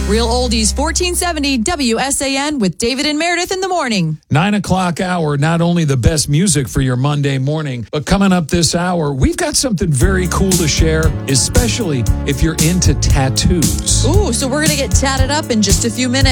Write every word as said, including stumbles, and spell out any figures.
Real Oldies, fourteen seventy W S A N with David and Meredith in the morning. Nine o'clock hour, not only the best music for your Monday morning, but coming up this hour, we've got something very cool to share, especially if you're into tattoos. Ooh, so we're going to get tatted up in just a few minutes.